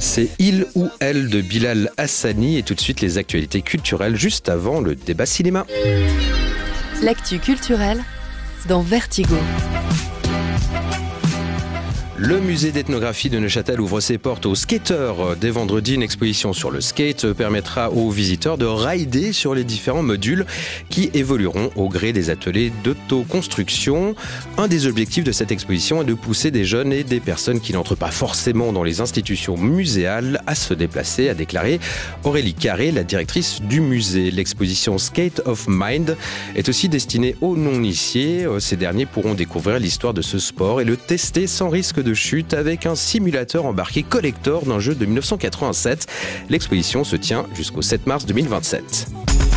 C'est Il ou Elle de Bilal Hassani et tout de suite les actualités culturelles juste avant le débat cinéma. L'actu culturelle dans Vertigo. Le musée d'ethnographie de Neuchâtel ouvre ses portes aux skateurs. Dès vendredi, une exposition sur le skate permettra aux visiteurs de rider sur les différents modules qui évolueront au gré des ateliers d'autoconstruction. Un des objectifs de cette exposition est de pousser des jeunes et des personnes qui n'entrent pas forcément dans les institutions muséales à se déplacer, a déclaré Aurélie Carré, la directrice du musée. L'exposition Skate of Mind est aussi destinée aux non-initiés. Ces derniers pourront découvrir l'histoire de ce sport et le tester sans risque de chute avec un simulateur embarqué collector d'un jeu de 1987. L'exposition se tient jusqu'au 7 mars 2027.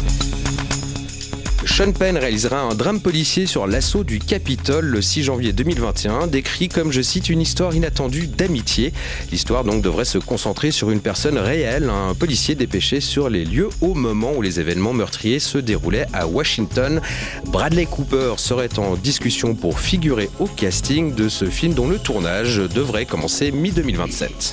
Sean Penn réalisera un drame policier sur l'assaut du Capitole le 6 janvier 2021, décrit comme, je cite, une histoire inattendue d'amitié. L'histoire donc devrait se concentrer sur une personne réelle, un policier dépêché sur les lieux au moment où les événements meurtriers se déroulaient à Washington. Bradley Cooper serait en discussion pour figurer au casting de ce film dont le tournage devrait commencer mi-2027.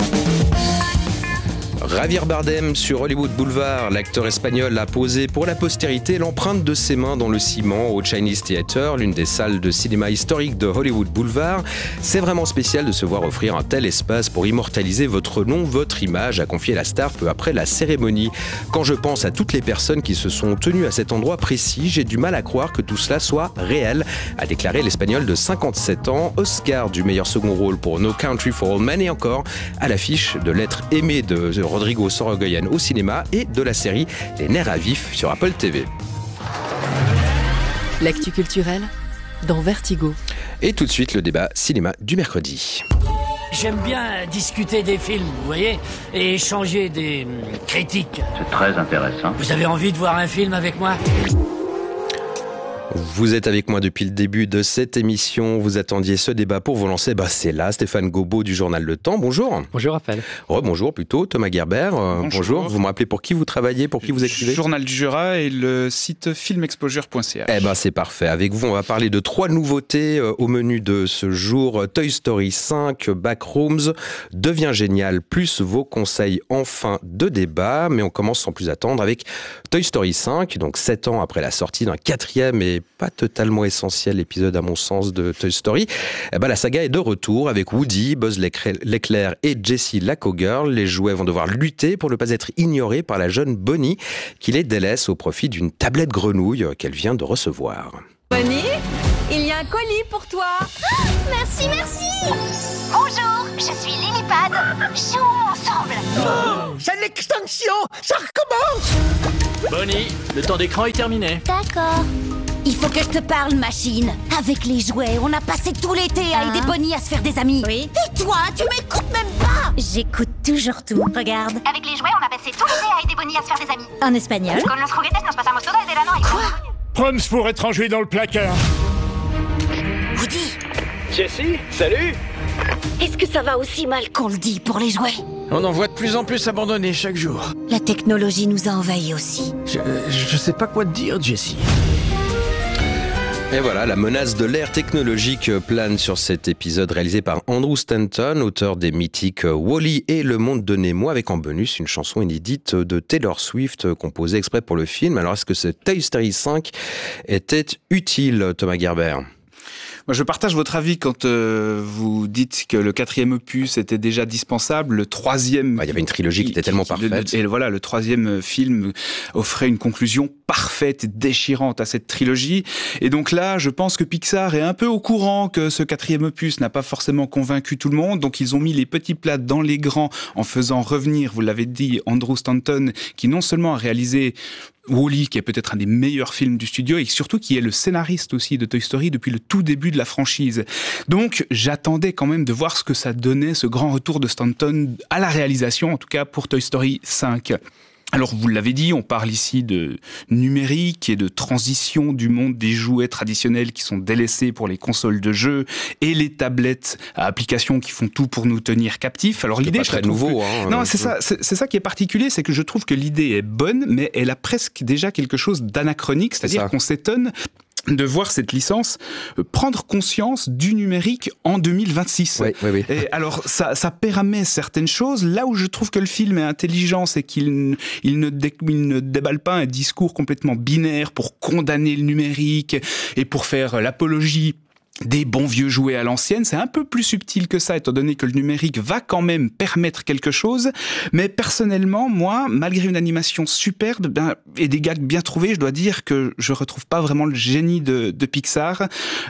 Javier Bardem sur Hollywood Boulevard. L'acteur espagnol a posé pour la postérité l'empreinte de ses mains dans le ciment au Chinese Theatre, l'une des salles de cinéma historiques de Hollywood Boulevard. C'est vraiment spécial de se voir offrir un tel espace pour immortaliser votre nom, votre image, a confié la star peu après la cérémonie. Quand je pense à toutes les personnes qui se sont tenues à cet endroit précis, j'ai du mal à croire que tout cela soit réel, a déclaré l'Espagnol de 57 ans, Oscar du meilleur second rôle pour No Country for Old Men et encore à l'affiche de L'être aimé de Rodrigo Sorogoyen au cinéma et de la série Les Nerfs à vif sur Apple TV. L'actu culturelle dans Vertigo. Et tout de suite le débat cinéma du mercredi. J'aime bien discuter des films, vous voyez, et échanger des critiques. C'est très intéressant. Vous avez envie de voir un film avec moi ? Vous êtes avec moi depuis le début de cette émission. Vous attendiez ce débat pour vous lancer. C'est là, Stéphane Gaubeau du journal Le Temps. Bonjour. Bonjour Raphaël. Bonjour plutôt, Thomas Gerber. Bonjour. Vous me rappelez pour qui vous travaillez, pour qui vous écrivez ? Journal du Jura et le site filmexposure.ch. C'est parfait. Avec vous, on va parler de 3 nouveautés au menu de ce jour. Toy Story 5, Backrooms, devient génial, plus vos conseils en fin de débat. Mais on commence sans plus attendre avec Toy Story 5, donc 7 ans après la sortie d'un 4e et pas totalement essentiel épisode à mon sens de Toy Story. La saga est de retour avec Woody, Buzz l'éclair et Jessie la Cowgirl. Les jouets vont devoir lutter pour ne pas être ignorés par la jeune Bonnie qui les délaisse au profit d'une tablette grenouille qu'elle vient de recevoir. Bonnie, il y a un colis pour toi. Merci. Bonjour, je suis Lilipad. Jouons ensemble. C'est l'extinction, ça recommence. Bonnie, le temps d'écran est terminé. D'accord. Il faut que je te parle, machine. Avec les jouets, on a passé tout l'été à aider Bonnie à se faire des amis. Oui. Et toi, tu m'écoutes même pas. J'écoute toujours tout. Regarde. Avec les jouets, on a passé tout l'été à aider Bonnie à se faire des amis. En espagnol. Con los juguetes nos pasamos todo el verano y... Quoi ? Proms pour être rangé dans le placard. Woody. Jessie, salut. Est-ce que ça va aussi mal qu'on le dit pour les jouets ? On en voit de plus en plus abandonnés chaque jour. La technologie nous a envahis aussi. Je sais pas quoi te dire, Jessie. Et voilà, la menace de l'ère technologique plane sur cet épisode réalisé par Andrew Stanton, auteur des mythiques Wall-E et Le Monde de Nemo, avec en bonus une chanson inédite de Taylor Swift composée exprès pour le film. Alors est-ce que ce Toy Story 5 était utile, Thomas Gerber ? Moi, je partage votre avis quand vous dites que le 4e opus était déjà dispensable. Le 3e... Il y avait une trilogie qui était tellement parfaite. Et voilà, le 3e film offrait une conclusion parfaite et déchirante à cette trilogie. Et donc là, je pense que Pixar est un peu au courant que ce 4e opus n'a pas forcément convaincu tout le monde. Donc ils ont mis les petits plats dans les grands en faisant revenir, vous l'avez dit, Andrew Stanton, qui non seulement a réalisé Wall-E, qui est peut-être un des meilleurs films du studio et surtout qui est le scénariste aussi de Toy Story depuis le tout début de la franchise. Donc j'attendais quand même de voir ce que ça donnait, ce grand retour de Stanton à la réalisation, en tout cas pour Toy Story 5. Alors, vous l'avez dit, on parle ici de numérique et de transition du monde des jouets traditionnels qui sont délaissés pour les consoles de jeux et les tablettes à applications qui font tout pour nous tenir captifs. Alors, l'idée, pas très nouveau. Non, c'est ça qui est particulier, c'est que je trouve que l'idée est bonne, mais elle a presque déjà quelque chose d'anachronique, c'est-à-dire qu'on s'étonne de voir cette licence prendre conscience du numérique en 2026. Oui. Et alors, ça permet certaines choses. Là où je trouve que le film est intelligent, c'est qu'il ne déballe pas un discours complètement binaire pour condamner le numérique et pour faire l'apologie des bons vieux jouets à l'ancienne. C'est un peu plus subtil que ça, étant donné que le numérique va quand même permettre quelque chose. Mais personnellement, moi, malgré une animation superbe et des gags bien trouvés, je dois dire que je retrouve pas vraiment le génie de Pixar.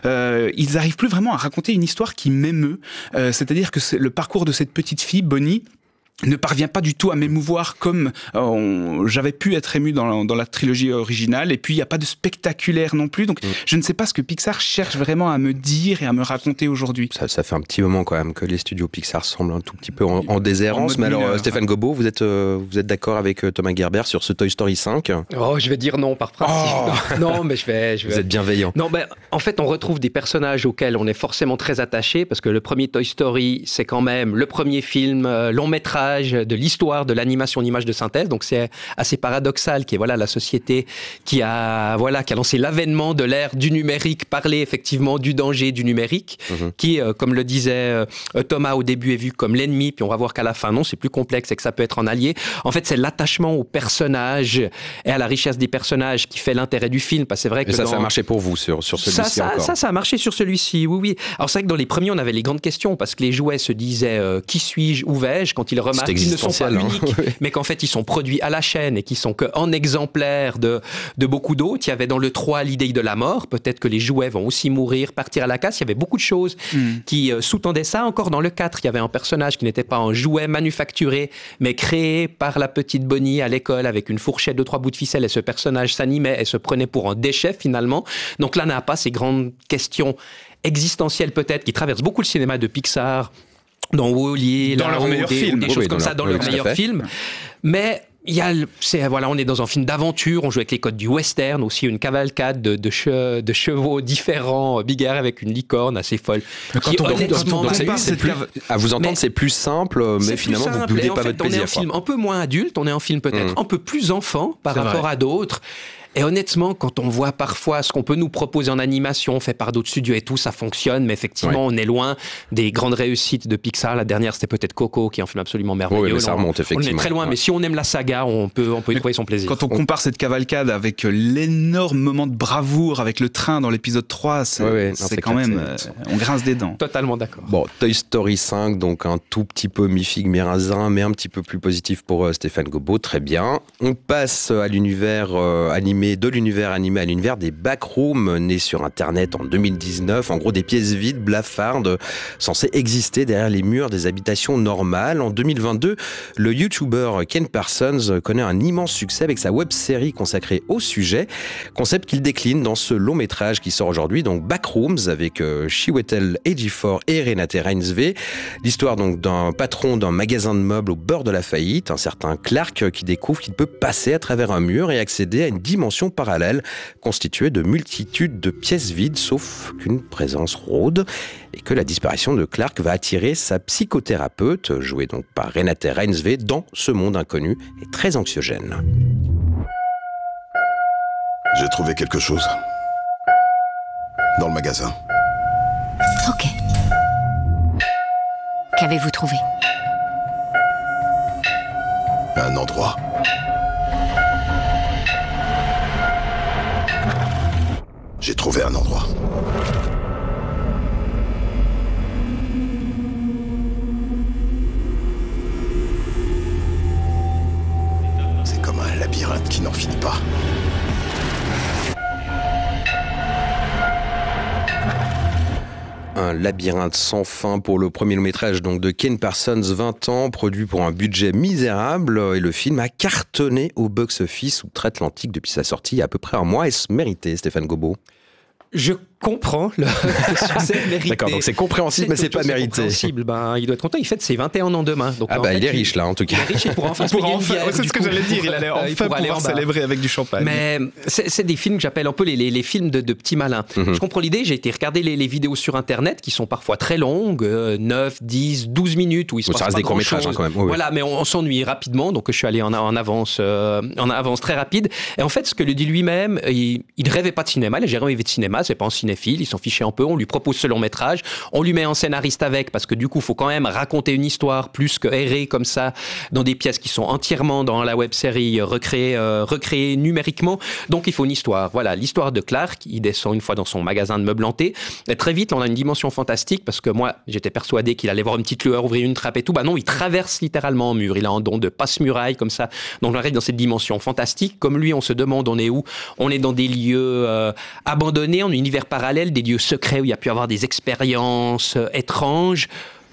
Ils arrivent plus vraiment à raconter une histoire qui m'émeut. C'est-à-dire que le parcours de cette petite fille, Bonnie, ne parvient pas du tout à m'émouvoir comme j'avais pu être ému dans la trilogie originale. Et puis, il n'y a pas de spectaculaire non plus. Donc, je ne sais pas ce que Pixar cherche vraiment à me dire et à me raconter aujourd'hui. Ça fait un petit moment quand même que les studios Pixar semblent un tout petit peu en déshérence. Mais alors, Stéphane Gobot, vous êtes d'accord avec Thomas Gerber sur ce Toy Story 5 ? Oh, je vais dire non par principe. Non, mais je vais... Vous êtes bienveillant. Non, en fait, on retrouve des personnages auxquels on est forcément très attaché, parce que le premier Toy Story, c'est quand même le premier film long métrage de l'histoire de l'animation en image de synthèse. Donc c'est assez paradoxal qui est la société qui a lancé l'avènement de l'ère du numérique, parler effectivement du danger du numérique, qui, comme le disait Thomas au début, est vu comme l'ennemi, puis on va voir qu'à la fin, non, c'est plus complexe et que ça peut être un allié. En fait, c'est l'attachement aux personnages et à la richesse des personnages qui fait l'intérêt du film. Parce que c'est vrai que ça a marché pour vous sur celui-ci encore. Ça a marché sur celui-ci, oui. Alors c'est vrai que dans les premiers, on avait les grandes questions, parce que les jouets se disaient qui suis-je, où vais-je, quand ils remarquent qu'ils ne sont pas uniques, mais qu'en fait ils sont produits à la chaîne et qui sont qu'en exemplaire de beaucoup d'autres. Il y avait dans le 3 l'idée de la mort, peut-être que les jouets vont aussi mourir, partir à la casse. Il y avait beaucoup de choses qui sous-tendaient ça. Encore dans le 4, il y avait un personnage qui n'était pas un jouet manufacturé, mais créé par la petite Bonnie à l'école avec une fourchette de 3 bouts de ficelle, et ce personnage s'animait et se prenait pour un déchet finalement. Donc là, on n'a pas ces grandes questions existentielles peut-être qui traversent beaucoup le cinéma de Pixar, dans Wall-E, dans leur meilleur film, des choses comme ça, dans leur meilleur film. Mais on est dans un film d'aventure, on joue avec les codes du western, aussi une cavalcade de chevaux différents, Big Air avec une licorne assez folle. À vous entendre, c'est plus simple, mais finalement, vous ne boudez pas votre plaisir. On est un film un peu moins adulte, on est un film peut-être un peu plus enfant par rapport à d'autres. Et honnêtement, quand on voit parfois ce qu'on peut nous proposer en animation, fait par d'autres studios et tout, ça fonctionne. Mais effectivement, on est loin des grandes réussites de Pixar. La dernière, c'était peut-être Coco, qui est un film absolument merveilleux. Oui, mais ça remonte, effectivement. On est très loin, mais si on aime la saga, on peut y trouver son plaisir. Quand on compare cette cavalcade avec l'énorme moment de bravoure avec le train dans l'épisode 3, c'est quand même... on grince des dents. Totalement d'accord. Bon, Toy Story 5, donc un tout petit peu mi-figue, mi-raisin, mais un petit peu plus positif pour Stéphane Gobot. Très bien. On passe à l'univers animé, de l'univers animé à l'univers des backrooms, nés sur Internet en 2019. En gros, des pièces vides, blafardes, censées exister derrière les murs des habitations normales. En 2022, le YouTuber Ken Parsons connaît un immense succès avec sa web-série consacrée au sujet. Concept qu'il décline dans ce long métrage qui sort aujourd'hui, donc Backrooms, avec Chiwetel Ejiofor et Renate Reinsve. L'histoire donc d'un patron d'un magasin de meubles au bord de la faillite, un certain Clark qui découvre qu'il peut passer à travers un mur et accéder à une dimension parallèle constituée de multitudes de pièces vides, sauf qu'une présence rôde, et que la disparition de Clark va attirer sa psychothérapeute, jouée donc par Renate Reinsve, dans ce monde inconnu et très anxiogène. J'ai trouvé quelque chose. Dans le magasin. Ok. Qu'avez-vous trouvé ? Un endroit. J'ai trouvé un endroit. C'est comme un labyrinthe qui n'en finit pas. Un labyrinthe sans fin pour le premier long-métrage donc de Ken Parsons, 20 ans, produit pour un budget misérable. Et le film a cartonné au box-office outre-Atlantique depuis sa sortie il y a à peu près un mois. Est-ce mérité, Stéphane Gobot ? Je comprends le succès mérité. D'accord, donc c'est compréhensible, mais c'est pas mérité. Compréhensible. Il doit être content. Il fête ses 21 ans demain. Donc, il est riche là, en tout cas. Il est riche et pour enfin se payer une bière. C'est ce que j'allais dire. Il allait enfin pouvoir célébrer avec du champagne. Mais c'est des films que j'appelle un peu les films de petits malins. Je comprends l'idée. J'ai été regarder les vidéos sur Internet qui sont parfois très longues, 9, 10, 12 minutes où il se passe ça reste pas des courts-métrages quand même. Oui, voilà, mais on s'ennuie rapidement. Donc je suis allé en avance très rapide. Et en fait, ce que le dit lui-même, il ne rêvait pas de cinéma. Il n'a jamais rêvé de cinéma. C'est pas un cinéphile. Il s'en fichait un peu. On lui propose ce long métrage. On lui met un scénariste avec parce que du coup, il faut quand même raconter une histoire plus que errer comme ça dans des pièces qui sont entièrement dans la web-série recréées numériquement. Donc il faut une histoire. Voilà, l'histoire de Clark. Il descend une fois dans son magasin de meubles hantés. Et très vite, on a une dimension fantastique parce que moi, j'étais persuadé qu'il allait voir une petite lueur, ouvrir une trappe et tout. Non, il traverse littéralement un mur. Il a un don de passe-muraille comme ça. Donc on arrive dans cette dimension fantastique. Comme lui, on se demande on est où. On est dans des lieux abandonnés, en univers parallèle, des lieux secrets où il y a pu avoir des expériences étranges.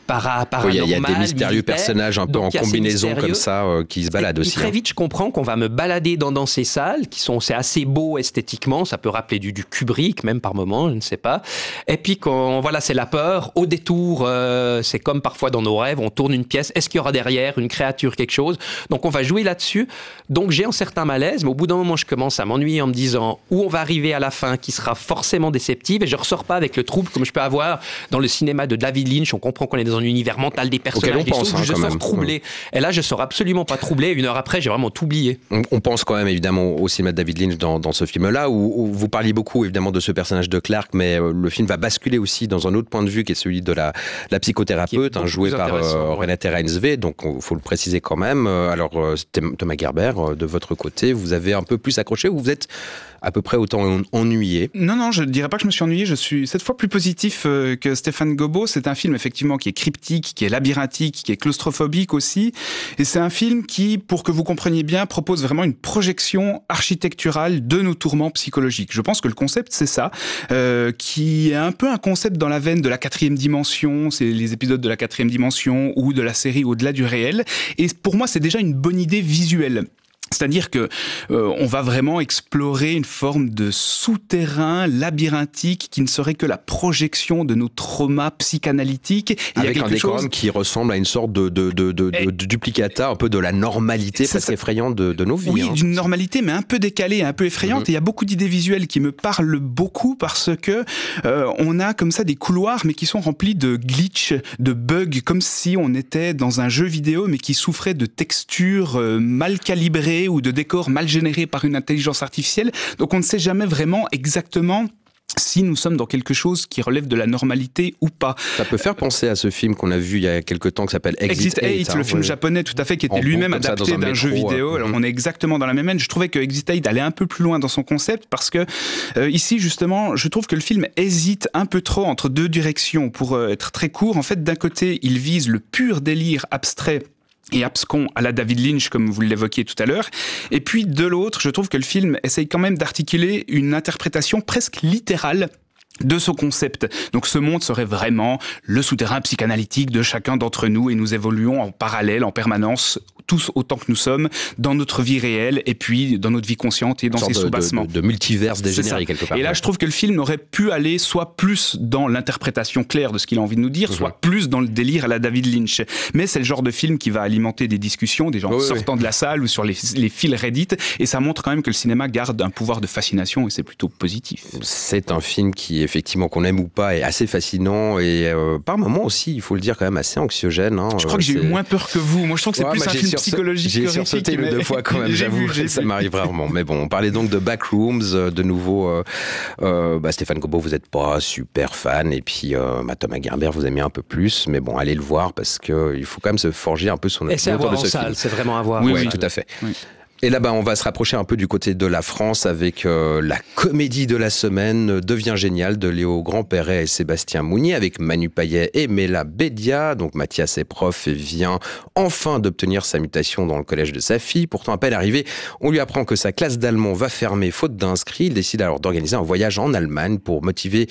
Il y a des mystérieux personnages un peu en combinaison comme ça qui se baladent aussi. Très vite, je comprends qu'on va me balader dans ces salles c'est assez beau esthétiquement. Ça peut rappeler du Kubrick même par moment, je ne sais pas. Et puis c'est la peur. Au détour, c'est comme parfois dans nos rêves, on tourne une pièce. Est-ce qu'il y aura derrière une créature, quelque chose? Donc on va jouer là-dessus. Donc j'ai un certain malaise, mais au bout d'un moment, je commence à m'ennuyer en me disant où on va arriver à la fin qui sera forcément déceptive et je ressors pas avec le trouble comme je peux avoir dans le cinéma de David Lynch. On comprend qu'on est dans un univers mental des personnages, je sors troublé. Et là, je sors absolument pas troublé. Une heure après, j'ai vraiment tout oublié. On pense quand même évidemment au cinéma de David Lynch dans ce film-là, où vous parliez beaucoup évidemment de ce personnage de Clark, mais le film va basculer aussi dans un autre point de vue qui est celui de la psychothérapeute, jouée par Renate Reinsve. Donc, il faut le préciser quand même. Alors, Thomas Gerber, de votre côté, vous avez un peu plus accroché ou vous êtes à peu près autant ennuyé? Non, je ne dirais pas que je me suis ennuyé. Je suis cette fois plus positif que Stéphane Gobot. C'est un film effectivement qui est cryptique, qui est labyrinthique, qui est claustrophobique aussi. Et c'est un film qui, pour que vous compreniez bien, propose vraiment une projection architecturale de nos tourments psychologiques. Je pense que le concept, c'est ça, qui est un peu un concept dans la veine de la 4e dimension. C'est les épisodes de la 4e dimension ou de la série Au-delà du réel. Et pour moi, c'est déjà une bonne idée visuelle. C'est-à-dire que on va vraiment explorer une forme de souterrain labyrinthique qui ne serait que la projection de nos traumas psychanalytiques. Avec un décorum qui ressemble à une sorte de duplicata, un peu de la normalité presque effrayante de nos vies. Oui, d'une normalité, mais un peu décalée, un peu effrayante. Et il y a beaucoup d'idées visuelles qui me parlent beaucoup parce que on a comme ça des couloirs, mais qui sont remplis de glitch, de bugs, comme si on était dans un jeu vidéo, mais qui souffrait de textures mal calibrées ou de décors mal générés par une intelligence artificielle. Donc on ne sait jamais vraiment exactement si nous sommes dans quelque chose qui relève de la normalité ou pas. Ça peut faire penser à ce film qu'on a vu il y a quelques temps qui s'appelle Exit 8, le film japonais tout à fait, qui était lui-même adapté d'un jeu vidéo. Alors on est exactement dans la même veine. Je trouvais que Exit 8 allait un peu plus loin dans son concept parce que ici justement, je trouve que le film hésite un peu trop entre deux directions. Pour être très court, en fait, d'un côté, il vise le pur délire abstrait et abscon à la David Lynch, comme vous l'évoquiez tout à l'heure. Et puis, de l'autre, je trouve que le film essaye quand même d'articuler une interprétation presque littérale de ce concept. Donc ce monde serait vraiment le souterrain psychanalytique de chacun d'entre nous et nous évoluons en parallèle, en permanence, tous autant que nous sommes, dans notre vie réelle et puis dans notre vie consciente et dans ses soubassements. De multiverse dégénéré quelque part. Et là, je trouve que le film aurait pu aller soit plus dans l'interprétation claire de ce qu'il a envie de nous dire, soit plus dans le délire à la David Lynch. Mais c'est le genre de film qui va alimenter des discussions, des gens sortant de la salle ou sur les fils Reddit, et ça montre quand même que le cinéma garde un pouvoir de fascination et c'est plutôt positif. C'est un film qui, effectivement, qu'on aime ou pas, est assez fascinant et par moments aussi, il faut le dire, quand même assez anxiogène. Je crois que j'ai eu moins peur que vous. Moi, je trouve que c'est plus un film psychologique. J'ai sursauté le 2 fois quand même, j'avoue. Ça m'arrive rarement. Mais bon, on parlait donc de Backrooms, de nouveau. Stéphane Gobot, vous n'êtes pas super fan, et puis Thomas Gerber, vous aimez un peu plus. Mais bon, allez le voir parce qu'il faut quand même se forger un peu son opinion. Et c'est à voir en salle, c'est vraiment à voir. Oui, tout à fait. Oui. Et là-bas, on va se rapprocher un peu du côté de la France avec la comédie de la semaine, Devient génial, de Léo Grandperret et Sébastien Mounier, avec Manu Payet et Mela Bédia. Donc Mathias est prof et vient enfin d'obtenir sa mutation dans le collège de sa fille. Pourtant, à peine arrivé, on lui apprend que sa classe d'allemand va fermer faute d'inscrits. Il décide alors d'organiser un voyage en Allemagne pour motiver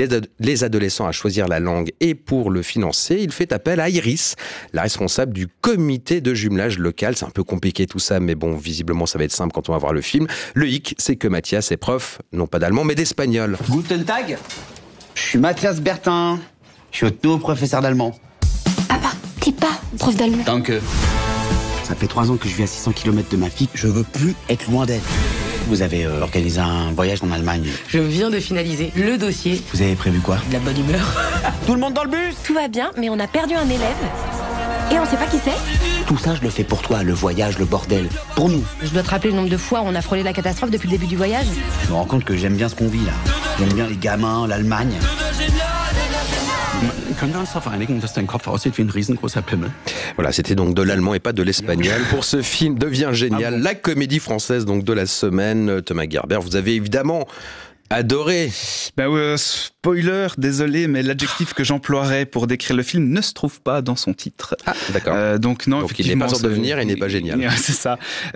les adolescents à choisir la langue, et pour le financer, il fait appel à Iris, la responsable du comité de jumelage local. C'est un peu compliqué tout ça, mais bon, visiblement, visiblement ça va être simple quand on va voir le film. Le hic, c'est que Mathias est prof, non pas d'allemand, mais d'espagnol. Guten Tag, je suis Mathias Bertin, je suis votre nouveau professeur d'allemand. Ah bah, t'es pas prof d'allemand. Danke. Ça fait 3 ans que je vis à 600 km de ma fille, je veux plus être loin d'elle. Vous avez organisé un voyage en Allemagne. Je viens de finaliser le dossier. Vous avez prévu quoi? De la bonne humeur. Tout le monde dans le bus? Tout va bien, mais on a perdu un élève. Et on sait pas qui c'est. Tout ça, je le fais pour toi, le voyage, le bordel. Pour nous. Je dois te rappeler le nombre de fois où on a frôlé la catastrophe depuis le début du voyage. Je me rends compte que j'aime bien ce qu'on vit là. J'aime bien les gamins, l'Allemagne. Voilà, c'était donc de l'allemand et pas de l'espagnol. Pour ce film devient génial, la comédie française donc de la semaine. Thomas Gerbert, vous avez évidemment adoré. Spoiler, désolé, mais l'adjectif que j'emploierais pour décrire le film ne se trouve pas dans son titre. Ah, d'accord. Donc il n'est pas en devenir et n'est pas génial. C'est ça.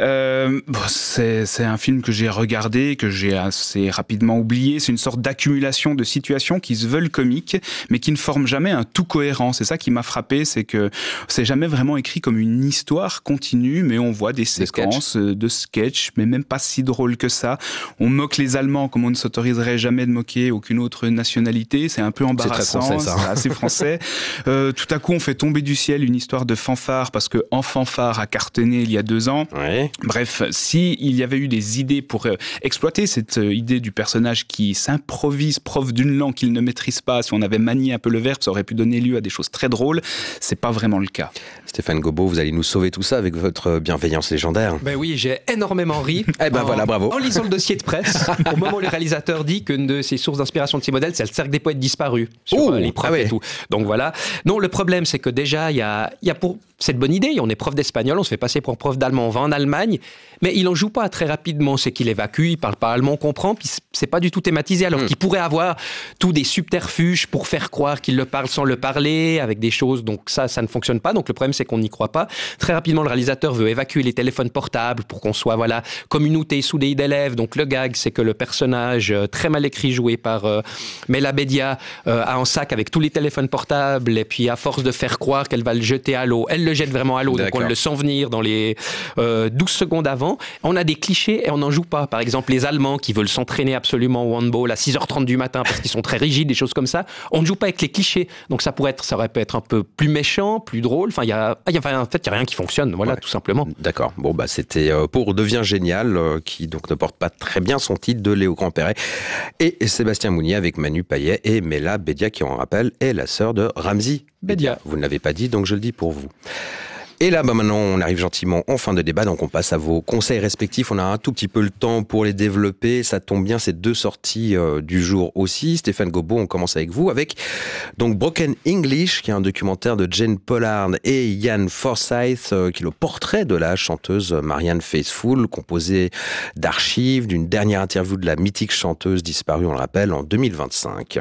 C'est un film que j'ai regardé, que j'ai assez rapidement oublié. C'est une sorte d'accumulation de situations qui se veulent comiques, mais qui ne forment jamais un tout cohérent. C'est ça qui m'a frappé, c'est que c'est jamais vraiment écrit comme une histoire continue, mais on voit des séquences de sketch, mais même pas si drôles que ça. On moque les Allemands comme on ne s'autoriserait jamais de moquer aucune autre nationalité. C'est un peu embarrassant, c'est très français, ça. C'est assez français. Tout à coup, on fait tomber du ciel une histoire de fanfare parce que En Fanfare a cartonné il y a 2 ans. Ouais. Bref, si il y avait eu des idées pour exploiter cette idée du personnage qui s'improvise prof d'une langue qu'il ne maîtrise pas, si on avait manié un peu le verbe, ça aurait pu donner lieu à des choses très drôles. C'est pas vraiment le cas. Stéphane Gobot, vous allez nous sauver tout ça avec votre bienveillance légendaire. Ben oui, j'ai énormément ri. Voilà, bravo. En lisant le dossier de presse, au moment où le réalisateur dit qu'une de ses sources d'inspiration de ses modèles, c'est le cercle des poètes disparus sur les profs et tout. Donc voilà. Non, le problème, c'est que déjà, il y a pour cette bonne idée, on est prof d'espagnol, on se fait passer pour prof d'allemand, on va en Allemagne, mais il en joue pas très rapidement. C'est qu'il évacue, il parle pas allemand, on comprend, puis c'est pas du tout thématisé, alors qu'il pourrait avoir tous des subterfuges pour faire croire qu'il le parle sans le parler, avec des choses, donc ça ne fonctionne pas. Donc le problème, c'est qu'on n'y croit pas. Très rapidement, le réalisateur veut évacuer les téléphones portables pour qu'on soit, communauté soudée d'élèves. Donc le gag, c'est que le personnage très mal écrit, joué par Mela Bedia, a un sac avec tous les téléphones portables, et puis à force de faire croire qu'elle va le jeter à l'eau, elle le jette vraiment à l'eau, donc on le sent venir dans les 12 secondes avant. On a des clichés et on n'en joue pas. Par exemple, les Allemands qui veulent s'entraîner absolument au handball à 6h30 du matin parce qu'ils sont très rigides, des choses comme ça. On ne joue pas avec les clichés. Donc ça aurait pu être un peu plus méchant, plus drôle. Enfin, en fait, il n'y a rien qui fonctionne. Voilà, tout simplement. D'accord. Bon, c'était pour Devient génial, qui donc ne porte pas très bien son titre, de Léo Grandperret et Sébastien Mounier avec Manu Payet et Mela Bedia, qui, on rappelle, est la sœur de Ramzi Bedia. Vous ne l'avez pas dit, donc je le dis pour vous. Et là, maintenant, on arrive gentiment en fin de débat, donc on passe à vos conseils respectifs. On a un tout petit peu le temps pour les développer. Ça tombe bien, c'est 2 sorties du jour aussi. Stéphane Gobot, on commence avec vous, avec donc Broken English, qui est un documentaire de Jane Pollard et Ian Forsyth, qui est le portrait de la chanteuse Marianne Faithfull, composé d'archives d'une dernière interview de la mythique chanteuse disparue, on le rappelle, en 2025.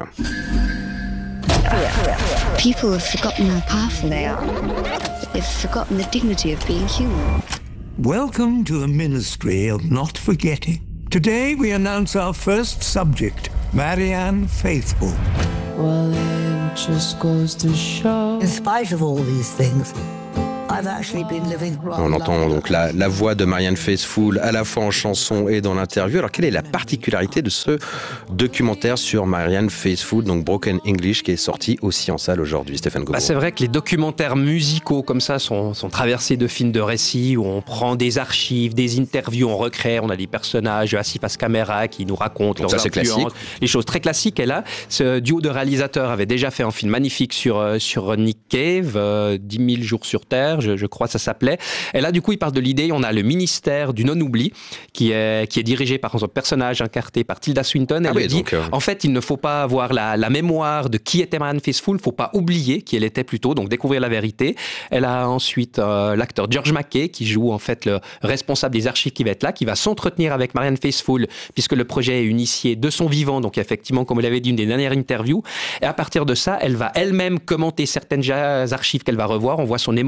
People have forgotten how powerful they are. They've forgotten the dignity of being human. Welcome to the Ministry of Not Forgetting. Today we announce our first subject, Marianne Faithfull. Well, it just goes to show. In spite of all these things, I've actually been living on entend donc la voix de Marianne Faithfull à la fois en chanson et dans l'interview. Alors, quelle est la particularité de ce documentaire sur Marianne Faithfull, donc Broken English, qui est sorti aussi en salle aujourd'hui, Stéphane Gobot? C'est vrai que les documentaires musicaux comme ça sont traversés de films de récits où on prend des archives, des interviews, on recrée, on a des personnages assis face caméra qui nous racontent leurs influences, les choses très classiques. Et là, ce duo de réalisateurs avait déjà fait un film magnifique sur Nick Cave, 10 000 jours sur Terre, je crois que ça s'appelait. Et là, du coup, il parle de l'idée, on a le ministère du non-oubli qui est dirigé par un personnage incarné par Tilda Swinton. Elle dit, en fait, il ne faut pas avoir la mémoire de qui était Marianne Faithfull, il ne faut pas oublier qui elle était plutôt, donc découvrir la vérité. Elle a ensuite l'acteur George Mackay qui joue en fait le responsable des archives qui va être là, qui va s'entretenir avec Marianne Faithfull puisque le projet est initié de son vivant, donc effectivement, comme vous l'avez dit, une des dernières interviews. Et à partir de ça, elle va elle-même commenter certaines archives qu'elle va revoir. On voit son émotion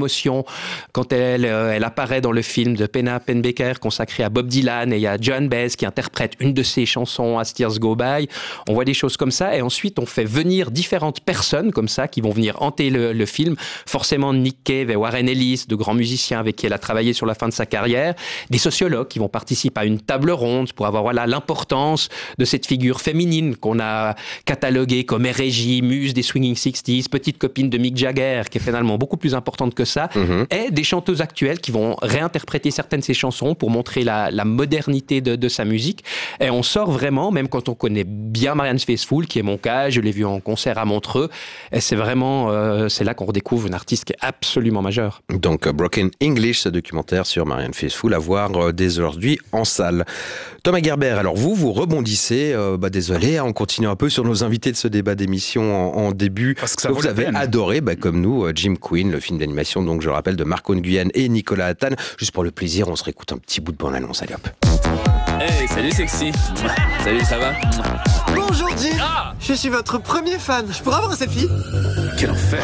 quand elle apparaît dans le film de Penna Pennebaker consacré à Bob Dylan, et il y a Joan Baez qui interprète une de ses chansons, As Tears Go By. On voit des choses comme ça, et ensuite on fait venir différentes personnes comme ça qui vont venir hanter le film. Forcément Nick Cave et Warren Ellis, de grands musiciens avec qui elle a travaillé sur la fin de sa carrière, des sociologues qui vont participer à une table ronde pour avoir l'importance de cette figure féminine qu'on a cataloguée comme hérégie, muse des Swinging Sixties, petite copine de Mick Jagger, qui est finalement beaucoup plus importante que ça, et des chanteuses actuelles qui vont réinterpréter certaines de ses chansons pour montrer la modernité de sa musique. Et on sort vraiment, même quand on connaît bien Marianne Faithfull, qui est mon cas, je l'ai vu en concert à Montreux, et c'est vraiment, c'est là qu'on redécouvre une artiste qui est absolument majeure. Donc Broken English, ce documentaire sur Marianne Faithfull à voir dès aujourd'hui en salle. Thomas Gerber, alors vous rebondissez, désolé, on continue un peu sur nos invités de ce débat d'émission en début. Parce que ça vous avez adoré, comme nous, Jim Queen, le film d'animation, donc je rappelle, de Marco Nguyen et Nicolas Attane. Juste pour le plaisir, on se réécoute un petit bout de bande-annonce, allez hop. Hey, salut sexy. Salut, ça va? Bonjour Jim. Je suis votre premier fan. Je pourrais avoir un selfie? Quel enfer.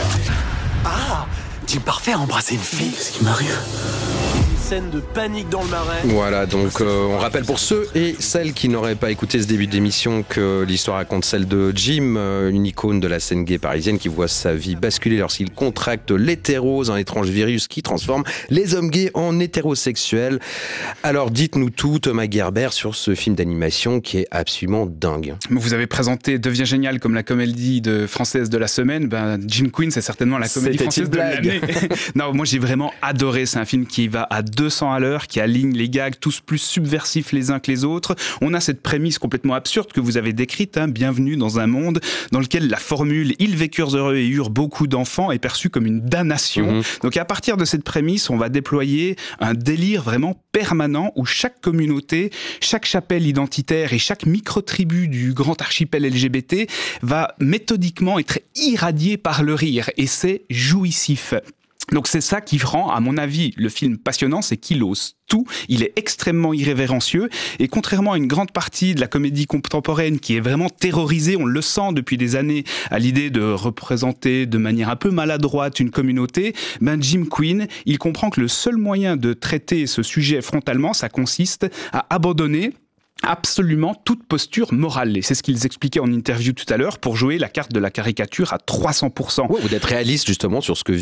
Ah, Jim parfait à embrasser une fille. Qu'est-ce qui m'arrive? Scène de panique dans le marais. Voilà, donc on rappelle pour ceux et celles qui n'auraient pas écouté ce début d'émission que l'histoire raconte celle de Jim, une icône de la scène gay parisienne qui voit sa vie basculer lorsqu'il contracte l'hétérose, un étrange virus qui transforme les hommes gays en hétérosexuels. Alors dites-nous tout, Thomas Gerber, sur ce film d'animation qui est absolument dingue. Vous avez présenté Devient génial comme la comédie française de la semaine. Jim Queen, c'est certainement la comédie française de l'année. Non, moi j'ai vraiment adoré. C'est un film qui va à 200 à l'heure, qui aligne les gags tous plus subversifs les uns que les autres. On a cette prémisse complètement absurde que vous avez décrite, bienvenue dans un monde dans lequel la formule « ils vécurent heureux et eurent beaucoup d'enfants » est perçue comme une damnation. Donc à partir de cette prémisse, on va déployer un délire vraiment permanent où chaque communauté, chaque chapelle identitaire et chaque micro-tribu du grand archipel LGBT va méthodiquement être irradié par le rire, et c'est jouissif. Donc c'est ça qui rend, à mon avis, le film passionnant, c'est qu'il ose tout, il est extrêmement irrévérencieux, et contrairement à une grande partie de la comédie contemporaine qui est vraiment terrorisée, on le sent depuis des années, à l'idée de représenter de manière un peu maladroite une communauté, Jim Queen, il comprend que le seul moyen de traiter ce sujet frontalement, ça consiste à abandonner absolument toute posture morale. Et c'est ce qu'ils expliquaient en interview tout à l'heure pour jouer la carte de la caricature à 300%. Ouais, ou d'être réaliste justement sur ce que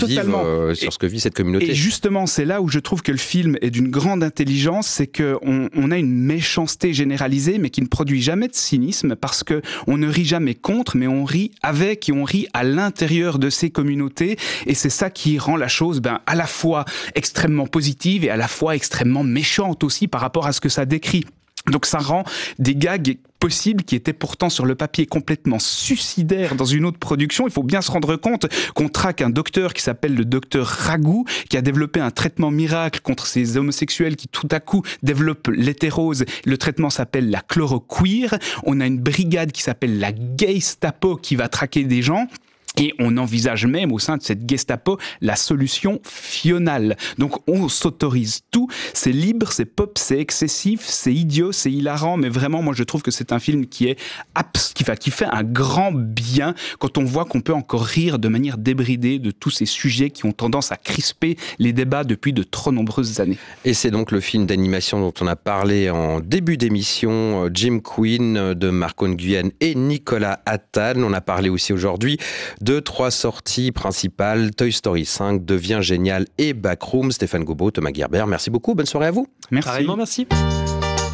vit cette communauté. Et justement, c'est là où je trouve que le film est d'une grande intelligence, c'est qu'on a une méchanceté généralisée, mais qui ne produit jamais de cynisme, parce que on ne rit jamais contre, mais on rit avec et on rit à l'intérieur de ces communautés. Et c'est ça qui rend la chose à la fois extrêmement positive et à la fois extrêmement méchante aussi par rapport à ce que ça décrit. Donc ça rend des gags possibles qui étaient pourtant sur le papier complètement suicidaires dans une autre production. Il faut bien se rendre compte qu'on traque un docteur qui s'appelle le docteur Ragout, qui a développé un traitement miracle contre ces homosexuels qui tout à coup développent l'hétérose. Le traitement s'appelle la chloroqueer. On a une brigade qui s'appelle la Gestapo qui va traquer des gens. Et on envisage même au sein de cette Gestapo la solution fionale. Donc on s'autorise tout, c'est libre, c'est pop, c'est excessif, c'est idiot, c'est hilarant, mais vraiment moi je trouve que c'est un film qui fait un grand bien quand on voit qu'on peut encore rire de manière débridée de tous ces sujets qui ont tendance à crisper les débats depuis de trop nombreuses années. Et c'est donc le film d'animation dont on a parlé en début d'émission, Jim Queen de Marco Nguyen et Nicolas Attane. On a parlé aussi aujourd'hui de 3 sorties principales, Toy Story 5, Devient génial et Backroom. Stéphane Gobo, Thomas Gerber, merci beaucoup, bonne soirée à vous. Merci. Carrément, merci.